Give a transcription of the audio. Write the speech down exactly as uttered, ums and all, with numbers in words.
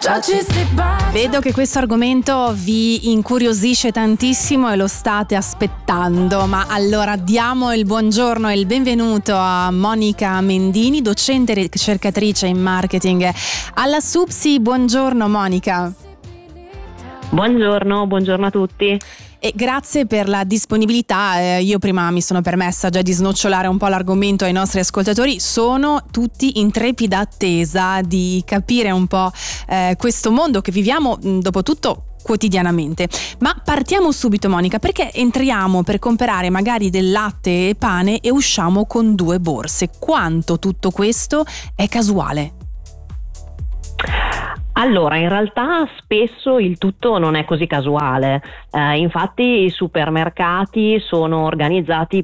Vedo che questo argomento vi incuriosisce tantissimo e lo state aspettando, ma allora diamo il buongiorno e il benvenuto a Monica Mendini, docente e ricercatrice in marketing alla SUPSI. Buongiorno Monica. Buongiorno, buongiorno a tutti. E grazie per la disponibilità. Eh, io prima mi sono permessa già di snocciolare un po' l'argomento ai nostri ascoltatori. Sono tutti in trepida attesa di capire un po' eh, questo mondo che viviamo mh, dopo tutto quotidianamente. Ma partiamo subito Monica, perché entriamo per comprare magari del latte e pane e usciamo con due borse? Quanto tutto questo è casuale? Allora, in realtà spesso il tutto non è così casuale, eh, infatti i supermercati sono organizzati